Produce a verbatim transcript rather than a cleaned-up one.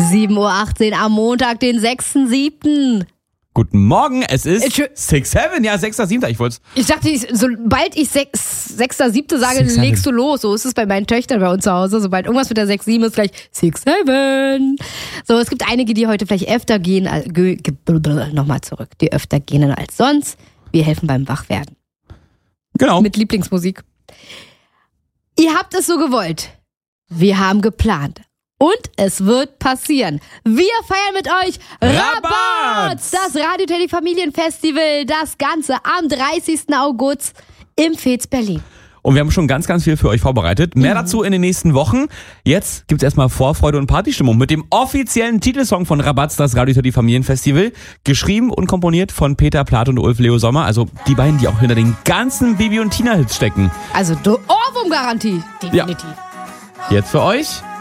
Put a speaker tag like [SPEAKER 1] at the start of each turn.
[SPEAKER 1] sieben Uhr achtzehn am Montag, den sechsten siebten
[SPEAKER 2] Guten Morgen, es ist
[SPEAKER 1] Tschö-
[SPEAKER 2] sechs sieben, ja, sechster siebter Ich wollte
[SPEAKER 1] Ich dachte, ich, sobald ich sechster siebter sage,
[SPEAKER 2] Six,
[SPEAKER 1] legst du los. So ist es bei meinen Töchtern bei uns zu Hause. Sobald irgendwas mit der sechs sieben ist, gleich sechs sieben So, es gibt einige, die heute vielleicht öfter gehen, als, ge, ge, nochmal zurück, die öfter gehen als sonst. Wir helfen beim Wachwerden.
[SPEAKER 2] Genau.
[SPEAKER 1] Mit Lieblingsmusik. Ihr habt es so gewollt. Wir haben geplant. Und es wird passieren. Wir feiern mit euch Rabatz! Das Radio Teddy Familienfestival. Das Ganze am dreißigsten August im Fez Berlin.
[SPEAKER 2] Und wir haben schon ganz, ganz viel für euch vorbereitet. Mehr mhm. dazu in den nächsten Wochen. Jetzt gibt's erstmal Vorfreude und Partystimmung mit dem offiziellen Titelsong von Rabatz, das Radio Teddy Familienfestival. Geschrieben und komponiert von Peter Plath und Ulf Leo Sommer. Also die beiden, die auch hinter den ganzen Bibi und Tina Hits stecken.
[SPEAKER 1] Also Ohrwurm-Garantie. Definitiv.
[SPEAKER 2] Ja. Jetzt für euch